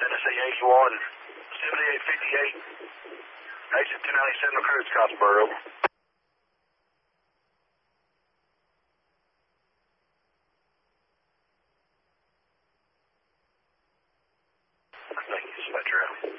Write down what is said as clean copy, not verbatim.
Tennessee 81, 7858, exit 297 McCrude, Scottsboro, over. Thank you, Spectrum.